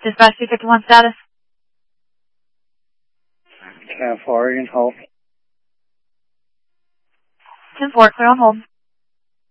Dispatch 251 status. 10-4, you can hold. 10-4, clear on hold.